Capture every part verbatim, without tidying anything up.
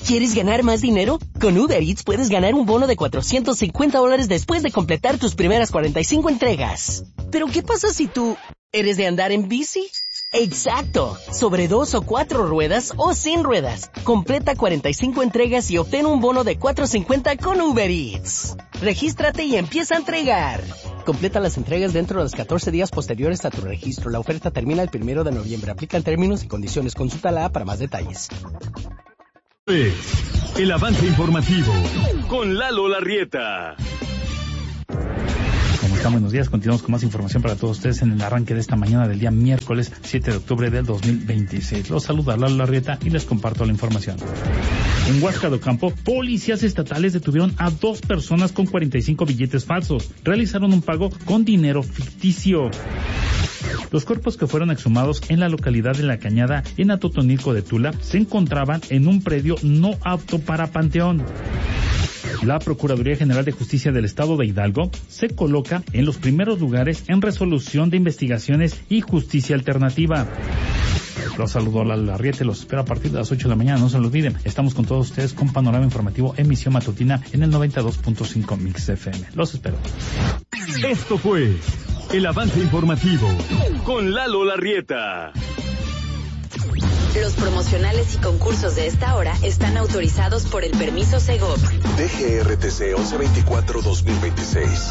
¿Quieres ganar más dinero? Con Uber Eats puedes ganar un bono de cuatrocientos cincuenta dólares después de completar tus primeras cuarenta y cinco entregas. ¿Pero qué pasa si tú eres de andar en bici? ¡Exacto! Sobre dos o cuatro ruedas o sin ruedas. Completa cuarenta y cinco entregas y obtén un bono de cuatrocientos cincuenta con Uber Eats. Regístrate y empieza a entregar. Completa las entregas dentro de los catorce días posteriores a tu registro. La oferta termina el primero de noviembre. Aplican términos y condiciones. Consulta la A para más detalles. El avance informativo con Lalo Larrieta. ¿Cómo están? Buenos días. Continuamos con más información para todos ustedes en el arranque de esta mañana del día miércoles siete de octubre del dos mil veintiséis. Los saluda Lalo Larrieta y les comparto la información. En Huasca de Ocampo, policías estatales detuvieron a dos personas con cuarenta y cinco billetes falsos. Realizaron un pago con dinero ficticio. Los cuerpos que fueron exhumados en la localidad de La Cañada, en Atotonilco de Tula, se encontraban en un predio no apto para panteón. La Procuraduría General de Justicia del Estado de Hidalgo se coloca en los primeros lugares en resolución de investigaciones y justicia alternativa. Los saludo a la Larrieta y los espero a partir de las ocho de la mañana. No se lo olviden, estamos con todos ustedes con Panorama Informativo, emisión matutina en el noventa y dos punto cinco Mix F M. Los espero. Esto fue el avance informativo con Lalo Larrieta. Los promocionales y concursos de esta hora están autorizados por el permiso Segov. D G R T C once veinticuatro dos mil veintiséis.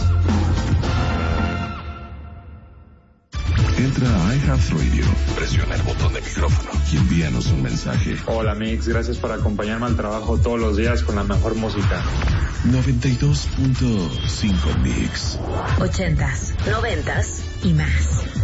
Entra a iHeartRadio, presiona el botón de micrófono y envíanos un mensaje. Hola Mix, gracias por acompañarme al trabajo todos los días con la mejor música. noventa y dos punto cinco Mix. Ochentas, noventas y más.